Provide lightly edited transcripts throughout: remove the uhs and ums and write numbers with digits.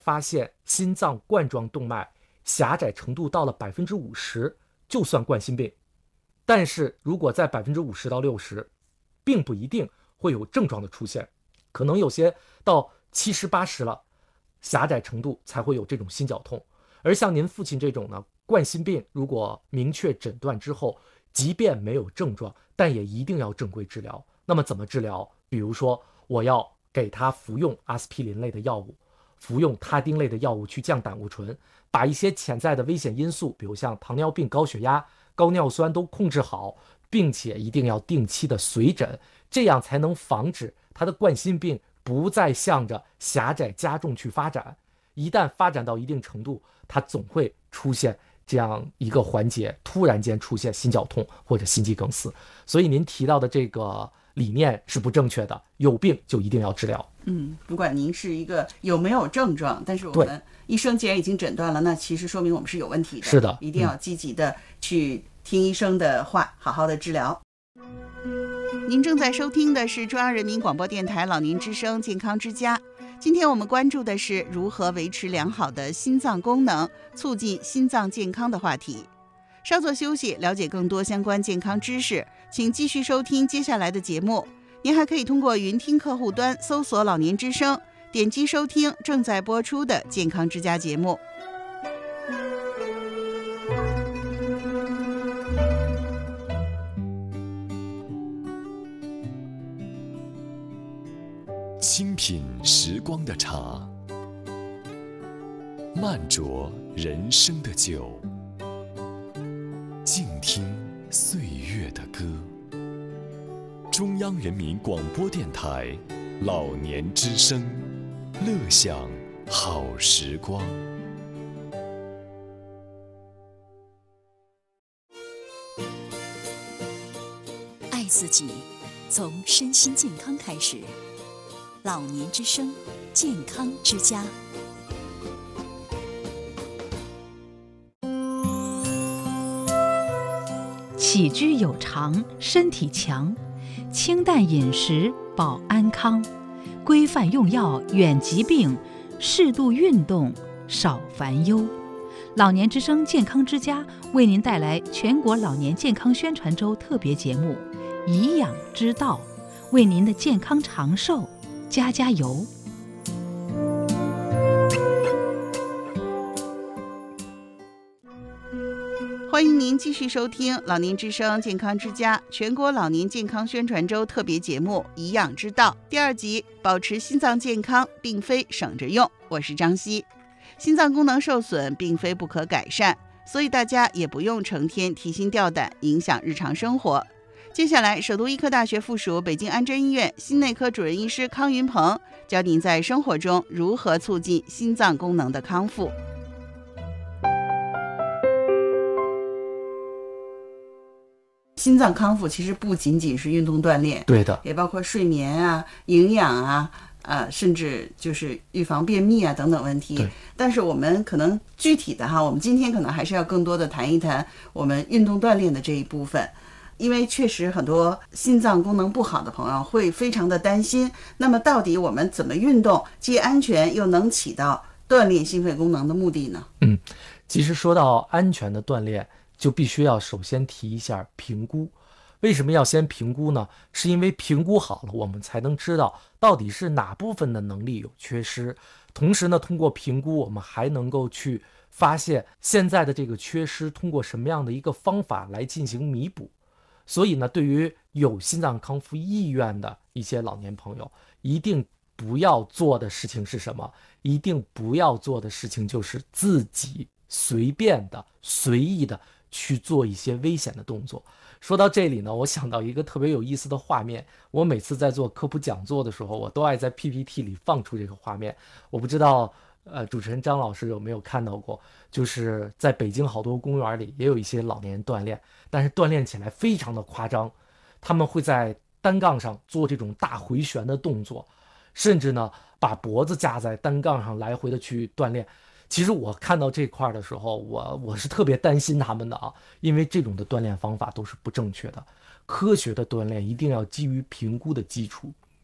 发现心脏冠状动脉狭窄程度到了50%，就算冠心病。但是如果在50%到60%，并不一定会有症状的出现，可能有些到70、80了，狭窄程度才会有这种心绞痛。而像您父亲这种呢，冠心病如果明确诊断之后，即便没有症状，但也一定要正规治疗。那么怎么治疗？比如说我要给他服用阿司匹林类的药物，服用他汀类的药物去降胆固醇，把一些潜在的危险因素，比如像糖尿病、高血压、高尿酸都控制好，并且一定要定期的随诊，这样才能防止他的冠心病不再向着狭窄加重去发展。一旦发展到一定程度，它总会出现这样一个环节，突然间出现心绞痛或者心肌梗死。所以您提到的这个理念是不正确的，有病就一定要治疗。 不管您是一个有没有症状，但是我们医生既然已经诊断了，那其实说明我们是有问题的。 是的， 一定要积极的去听医生的话，好好的治疗。您正在收听的是中央人民广播电台老年之声健康之家。今天我们关注的是如何维持良好的心脏功能，促进心脏健康的话题。稍作休息，了解更多相关健康知识，请继续收听接下来的节目。您还可以通过云听客户端搜索老年之声，点击收听正在播出的健康之家节目。 清品时光的茶，慢酌人生的酒，静听岁月的歌。中央人民广播电台老年之声，乐享好时光。 爱自己，从身心健康开始。老年之声，健康之家。 起居有常，身体强，清淡饮食保安康，规范用药远疾病，适度运动少烦忧。老年之声健康之家为您带来全国老年健康宣传周特别节目《颐养之道》，为您的健康长寿加油。 欢迎您继续收听老年之声健康之家全国老年健康宣传周特别节目《颐养之道》第2集，保持心脏健康并非省着用。我是张希。心脏功能受损并非不可改善，所以大家也不用成天提心吊胆，影响日常生活。接下来，首都医科大学附属北京安贞医院心内科主任医师康云鹏教您在生活中如何促进心脏功能的康复。心脏康复其实不仅仅是运动锻炼， 对的， 也包括睡眠啊、营养啊，甚至就是预防便秘啊等等问题。但是我们可能具体的我们今天可能还是要更多的谈一谈我们运动锻炼的这一部分。因为确实很多心脏功能不好的朋友会非常的担心，那么到底我们怎么运动既安全又能起到锻炼心肺功能的目的呢？ 其实说到安全的锻炼，就必须要首先提一下评估。为什么要先评估呢？是因为评估好了，我们才能知道到底是哪部分的能力有缺失。同时呢，通过评估，我们还能够去发现现在的这个缺失，通过什么样的一个方法来进行弥补。所以呢，对于有心脏康复意愿的一些老年朋友，一定不要做的事情是什么？一定不要做的事情就是自己随便的、随意的去做一些危险的动作。说到这里呢，我想到一个特别有意思的画面。我每次在做科普讲座的时候，我都爱在 PPT 里放出这个画面。我不知道主持人张老师有没有看到过，就是在北京好多公园里也有一些老年人锻炼，但是锻炼起来非常的夸张。他们会在单杠上做这种大回旋的动作，甚至呢把脖子架在单杠上来回的去锻炼。其实我看到这块的时候，我是特别担心他们的因为这种的锻炼方法都是不正确的。科学的锻炼一定要基于评估的基础，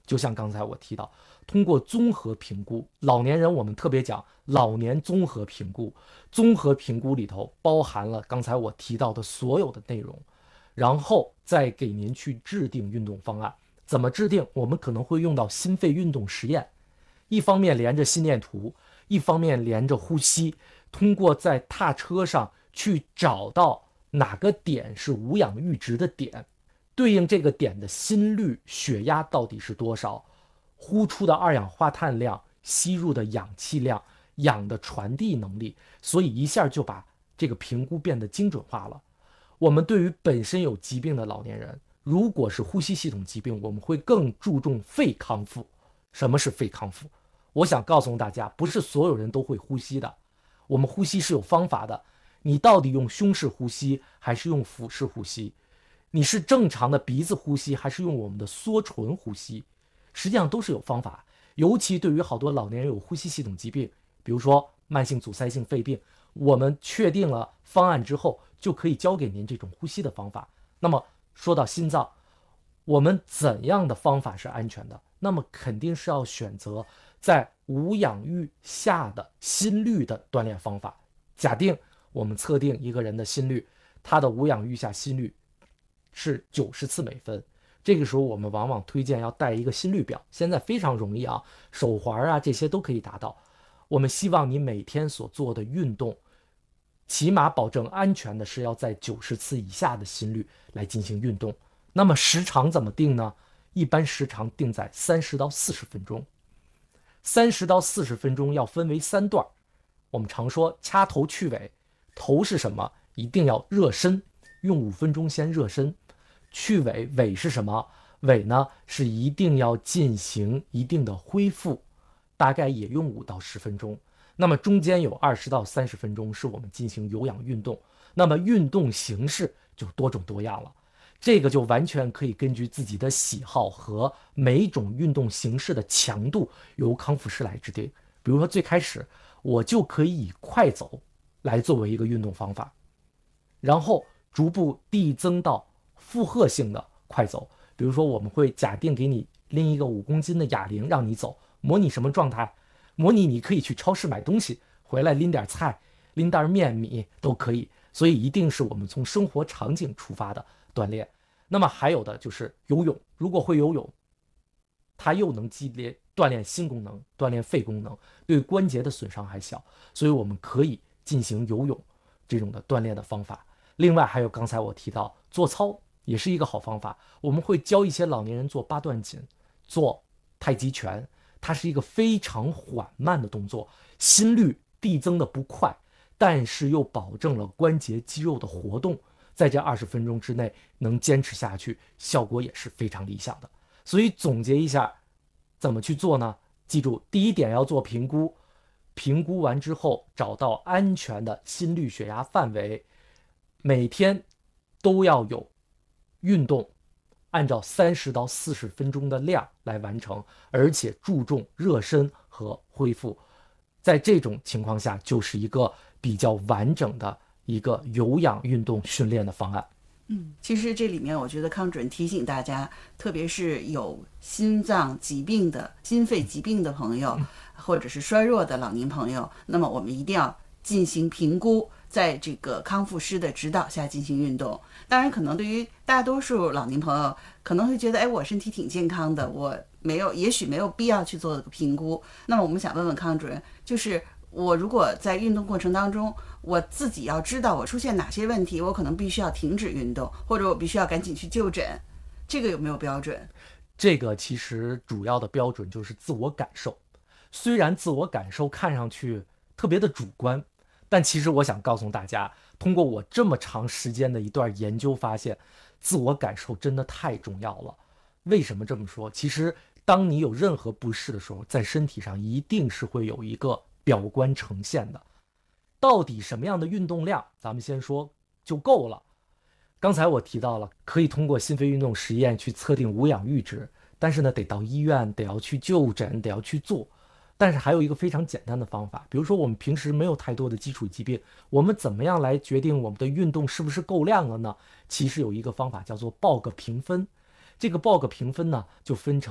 就像刚才我提到，通过综合评估，老年人我们特别讲老年综合评估，综合评估里头包含了刚才我提到的所有的内容，然后再给您去制定运动方案。怎么制定？我们可能会用到心肺运动实验，一方面连着心电图，一方面连着呼吸，通过在踏车上去找到哪个点是无氧阈值的点，对应这个点的心率、血压到底是多少，呼出的二氧化碳量、吸入的氧气量、氧的传递能力，所以一下就把这个评估变得精准化了。我们对于本身有疾病的老年人，如果是呼吸系统疾病，我们会更注重肺康复。什么是肺康复？我想告诉大家，不是所有人都会呼吸的，我们呼吸是有方法的。你到底用胸式呼吸还是用腹式呼吸？你是正常的鼻子呼吸还是用我们的缩唇呼吸？实际上都是有方法。尤其对于好多老年人有呼吸系统疾病，比如说慢性阻塞性肺病，我们确定了方案之后，就可以教给您这种呼吸的方法。那么说到心脏，我们怎样的方法是安全的？那么肯定是要选择在无氧阈下的心率的锻炼方法。假定我们测定一个人的心率，他的无氧阈下心率是90次每分，这个时候我们往往推荐要带一个心率表，现在非常容易啊，手环啊这些都可以达到。我们希望你每天所做的运动，起码保证安全的是要在90次以下的心率来进行运动。那么时长怎么定呢？一般时长定在30到40分钟。30到40分钟要分为3段。我们常说掐头去尾，头是什么？一定要热身，用5分钟先热身。去尾，尾是什么？尾呢是一定要进行一定的恢复，大概也用5到10分钟。那么中间有20到30分钟是我们进行有氧运动，那么运动形式就多种多样了。这个就完全可以根据自己的喜好和每种运动形式的强度由康复师来制定。比如说最开始我就可以以快走来作为一个运动方法，然后逐步递增到负荷性的快走。比如说我们会假定给你拎一个5公斤的哑铃让你走，模拟什么状态？模拟你可以去超市买东西，回来拎点菜，拎袋面米都可以。所以一定是我们从生活场景出发的锻炼。那么还有的就是游泳，如果会游泳，它又能锻炼心功能，锻炼肺功能，对关节的损伤还小，所以我们可以进行游泳这种的锻炼的方法。另外还有刚才我提到做操也是一个好方法，我们会教一些老年人做八段锦，做太极拳，它是一个非常缓慢的动作，心率递增的不快，但是又保证了关节肌肉的活动，在这20分钟之内能坚持下去，效果也是非常理想的。所以总结一下怎么去做呢？记住，第一点要做评估，评估完之后找到安全的心率血压范围，每天都要有运动，按照30到40分钟的量来完成，而且注重热身和恢复。在这种情况下，就是一个比较完整的一个有氧运动训练的方案。 其实这里面我觉得康主任提醒大家，特别是有心脏疾病的、心肺疾病的朋友，或者是衰弱的老年朋友，那么我们一定要进行评估，在这个康复师的指导下进行运动。当然可能对于大多数老年朋友可能会觉得，我身体挺健康的，我也许没有必要去做这个评估。那么我们想问问康主任，就是我如果在运动过程当中，我自己要知道我出现哪些问题，我可能必须要停止运动，或者我必须要赶紧去就诊，这个有没有标准？ 这个其实主要的标准就是自我感受。虽然自我感受看上去特别的主观，但其实我想告诉大家，通过我这么长时间的一段研究发现，自我感受真的太重要了。为什么这么说？其实当你有任何不适的时候，在身体上一定是会有一个表观呈现的。到底什么样的运动量，咱们先说就够了。刚才我提到了，可以通过心肺运动实验去测定无氧阈值，但是呢，得到医院，得要去就诊，得要去做。但是还有一个非常简单的方法，比如说我们平时没有太多的基础疾病，我们怎么样来决定我们的运动是不是够量了呢？其实有一个方法叫做报个评分。这个报个评分呢，就分成了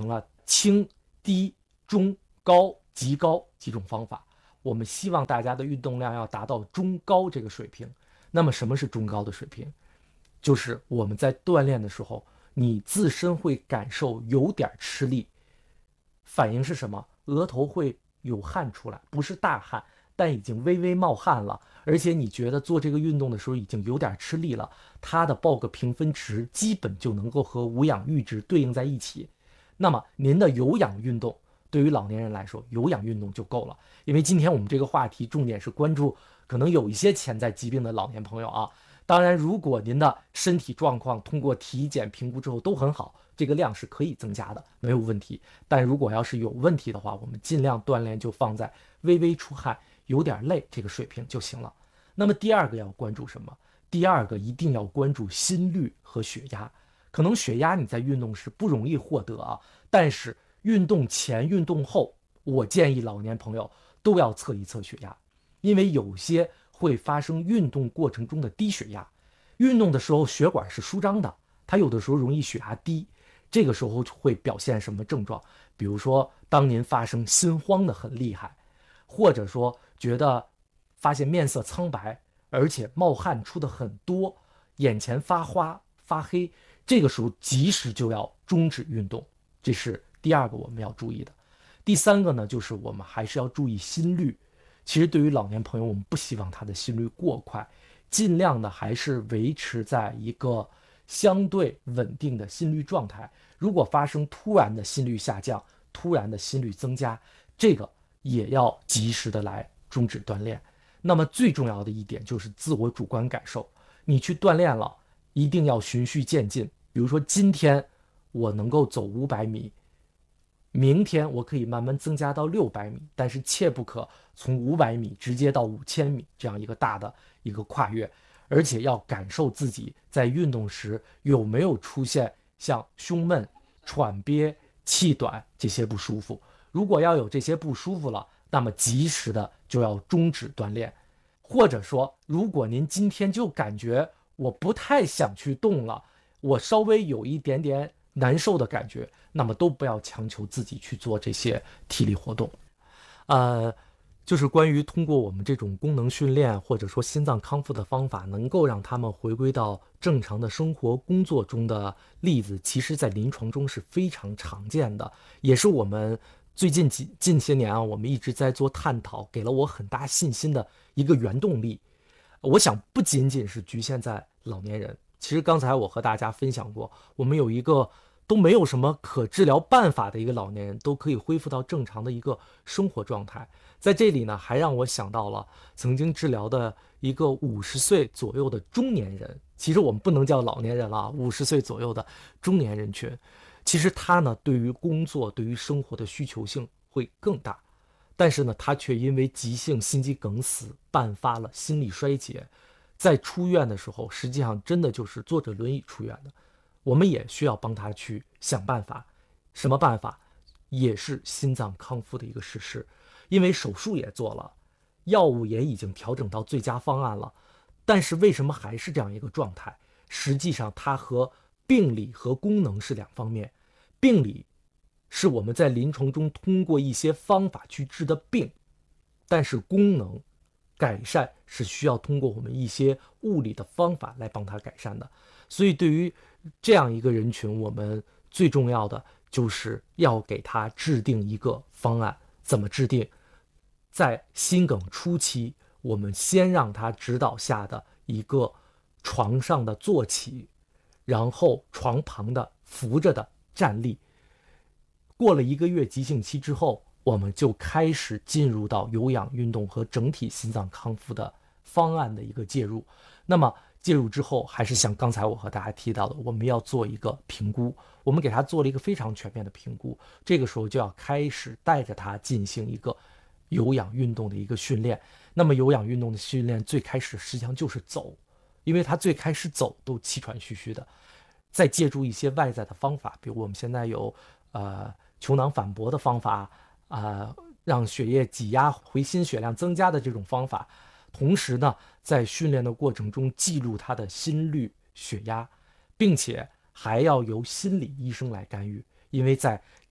轻、低、中、高、极高几种方法。我们希望大家的运动量要达到中高这个水平。那么什么是中高的水平？就是我们在锻炼的时候，你自身会感受有点吃力，反应是什么？额头会有汗出来，不是大汗，但已经微微冒汗了，而且你觉得做这个运动的时候已经有点吃力了，它的报个评分值基本就能够和无氧阈值对应在一起。那么您的有氧运动，对于老年人来说，有氧运动就够了。因为今天我们这个话题重点是关注可能有一些潜在疾病的老年朋友啊。当然，如果您的身体状况通过体检评估之后都很好，这个量是可以增加的，没有问题。但如果要是有问题的话，我们尽量锻炼就放在微微出汗、有点累这个水平就行了。那么第二个要关注什么？第二个一定要关注心率和血压。可能血压你在运动时不容易获得啊，但是运动前、运动后，我建议老年朋友都要测一测血压，因为有些会发生运动过程中的低血压。运动的时候血管是舒张的，它有的时候容易血压低，这个时候会表现什么症状？比如说当您发生心慌的很厉害，或者说觉得发现面色苍白，而且冒汗出的很多，眼前发花发黑，这个时候及时就要终止运动，这是第二个我们要注意的。第三个呢，就是我们还是要注意心率。其实对于老年朋友，我们不希望他的心率过快，尽量的还是维持在一个相对稳定的心率状态。如果发生突然的心率下降、突然的心率增加，这个也要及时的来终止锻炼。那么最重要的一点就是自我主观感受，你去锻炼了，一定要循序渐进。比如说今天我能够走500米，明天我可以慢慢增加到600米，但是切不可从500米直接到5000米这样一个大的一个跨越，而且要感受自己在运动时有没有出现像胸闷、喘憋、气短这些不舒服。如果要有这些不舒服了，那么及时的就要终止锻炼。或者说，如果您今天就感觉我不太想去动了，我稍微有一点点难受的感觉，那么都不要强求自己去做这些体力活动。就是关于通过我们这种功能训练或者说心脏康复的方法，能够让他们回归到正常的生活工作中的例子，其实在临床中是非常常见的，也是我们最近些年啊，我们一直在做探讨，给了我很大信心的一个原动力。我想不仅仅是局限在老年人，其实刚才我和大家分享过，我们有一个都没有什么可治疗办法的一个老年人，都可以恢复到正常的一个生活状态。在这里呢，还让我想到了曾经治疗的一个50岁左右的中年人，其实我们不能叫老年人了，50岁左右的中年人群。其实他呢，对于工作、对于生活的需求性会更大，但是呢，他却因为急性心肌梗死伴发了心力衰竭，在出院的时候，实际上真的就是坐着轮椅出院的。我们也需要帮他去想办法，什么办法？也是心脏康复的一个实施，因为手术也做了，药物也已经调整到最佳方案了，但是为什么还是这样一个状态？实际上它和病理和功能是两方面。病理是我们在临床中通过一些方法去治的病，但是功能改善是需要通过我们一些物理的方法来帮它改善的。所以对于这样一个人群，我们最重要的就是要给他制定一个方案。怎么制定？在心梗初期，我们先让他指导下的一个床上的坐起，然后床旁的扶着的站立。过了1个月急性期之后，我们就开始进入到有氧运动和整体心脏康复的方案的一个介入。那么介入之后，还是像刚才我和大家提到的，我们要做一个评估，我们给他做了一个非常全面的评估，这个时候就要开始带着他进行一个有氧运动的一个训练。那么有氧运动的训练最开始实际上就是走，因为他最开始走都气喘吁吁的，再借助一些外在的方法，比如我们现在有球囊反搏的方法，让血液挤压回心血量增加的这种方法。同时呢，在训练的过程中记录他的心率、血压，并且还要由心理医生来干预，因为在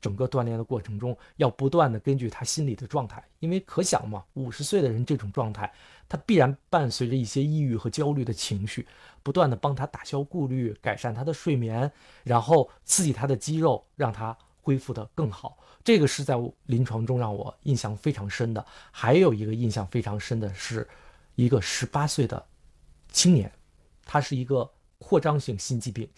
整个锻炼的过程中，要不断的根据他心理的状态，因为可想嘛，50岁的人这种状态，他必然伴随着一些抑郁和焦虑的情绪，不断的帮他打消顾虑，改善他的睡眠，然后刺激他的肌肉，让他恢复得更好。这个是在临床中让我印象非常深的。还有一个印象非常深的是一个18岁的青年，他是一个扩张性心肌病，